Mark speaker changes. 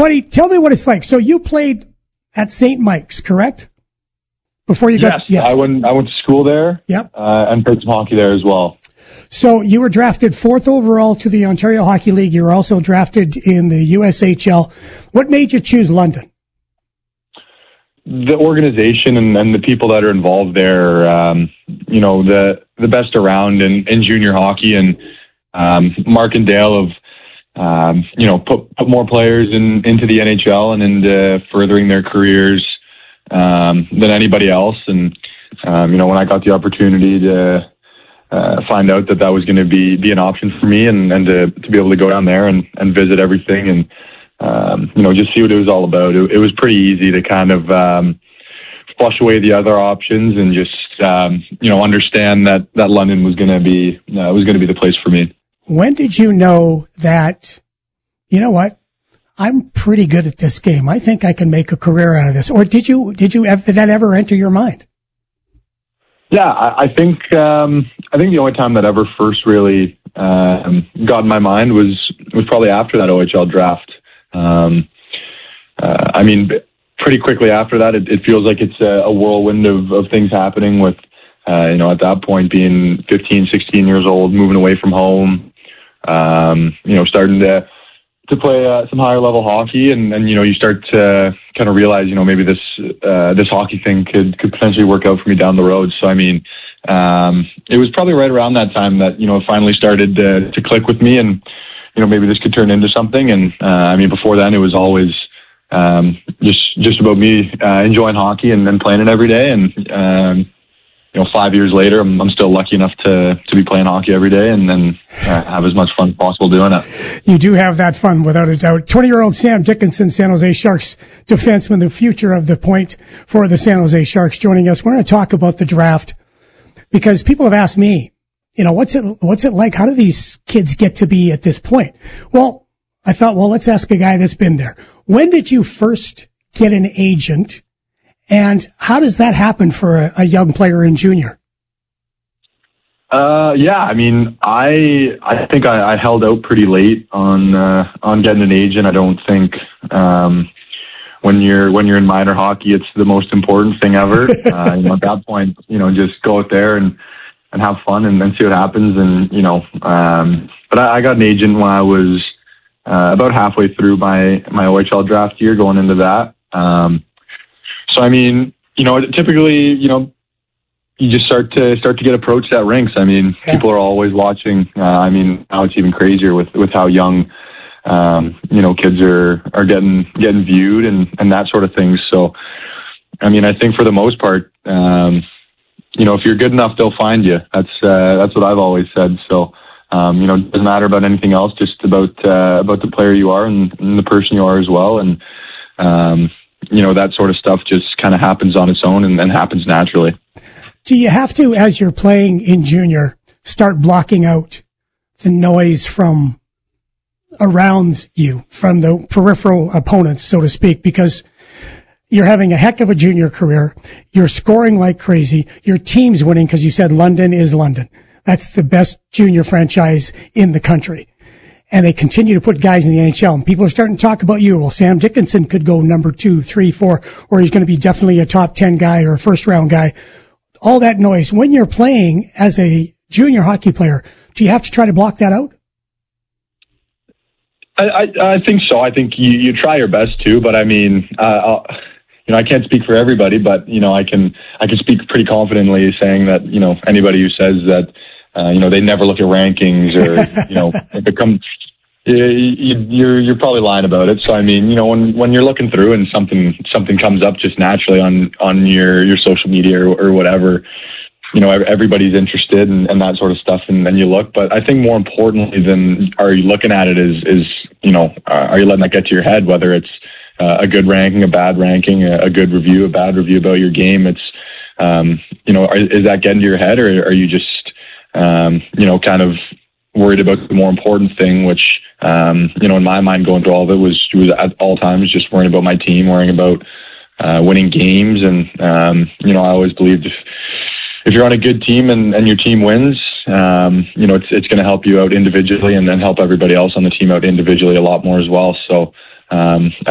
Speaker 1: Buddy, tell me what it's like. So you played at St. Mike's, correct? Before you got...
Speaker 2: Yes, I went to school there.
Speaker 1: Yep.
Speaker 2: And played some hockey there as well.
Speaker 1: So you were drafted 4th overall to the Ontario Hockey League. You were also drafted in the USHL. What made you choose London?
Speaker 2: The organization and the people that are involved there, the best around in junior hockey, and Mark and Dale have, put more players into the NHL and into furthering their careers than anybody else. And, when I got the opportunity to find out that was going to be an option for me and to be able to go down there and visit everything and, just see what it was all about. It was pretty easy to kind of flush away the other options and just, understand that London was going to be the place for me.
Speaker 1: When did you know that, you know what, I'm pretty good at this game. I think I can make a career out of this. Or did that ever enter your mind?
Speaker 2: Yeah, I think the only time that ever first really got in my mind was probably after that OHL draft. Pretty quickly after that, it feels like it's a whirlwind of things happening with, at that point being 15, 16 years old, moving away from home, starting to play some higher level hockey, and you start to kind of realize, maybe this hockey thing could potentially work out for me down the road. So, it was probably right around that time that, it finally started to click with me, and, maybe this could turn into something. And, before then it was always, just about me, enjoying hockey and playing it every day. And, 5 years later, I'm still lucky enough to be playing hockey every day and then have as much fun as possible doing it.
Speaker 1: You do have that fun, without a doubt. 20-year-old Sam Dickinson, San Jose Sharks defenseman, the future of the point for the San Jose Sharks, joining us. We're going to talk about the draft because people have asked me, what's it like? How do these kids get to be at this point? Well, I thought, let's ask a guy that's been there. When did you first get an agent? And how does that happen for a young player in junior?
Speaker 2: I think I held out pretty late on getting an agent. I don't think when you're in minor hockey, it's the most important thing ever. At that point, just go out there and have fun and then see what happens. And but I got an agent when I was about halfway through my OHL draft year, going into that. Typically, you just start to get approached at rinks. People are always watching. Now it's even crazier with how young, kids are getting viewed and that sort of thing. So, I think for the most part, if you're good enough, they'll find you. That's what I've always said. So, it doesn't matter about anything else, just about the player you are and the person you are as well. And, that sort of stuff just kind of happens on its own and happens naturally.
Speaker 1: Do you have to, as you're playing in junior, start blocking out the noise from around you, from the peripheral opponents, so to speak, because you're having a heck of a junior career, you're scoring like crazy, your team's winning because you said London is London. That's the best junior franchise in the country. And they continue to put guys in the NHL. And people are starting to talk about you. Well, Sam Dickinson could go number 2, 3, 4, or he's going to be definitely a top 10 guy or a first round guy. All that noise. When you're playing as a junior hockey player, do you have to try to block that out?
Speaker 2: I think so. I think you try your best to, but I can't speak for everybody, but I can speak pretty confidently saying that anybody who says that they never look at rankings or if it comes, you're probably lying about it. So when you're looking through and something comes up just naturally on your social media or whatever, everybody's interested and that sort of stuff, and then you look. But I think more importantly than are you looking at it is are you letting that get to your head, whether it's a good ranking, a bad ranking, a good review, a bad review about your game. It's is that getting to your head, or are you just kind of worried about the more important thing, which in my mind going through all of it was at all times just worrying about my team, worrying about winning games. And I always believed if you're on a good team and your team wins, it's going to help you out individually and then help everybody else on the team out individually a lot more as well. So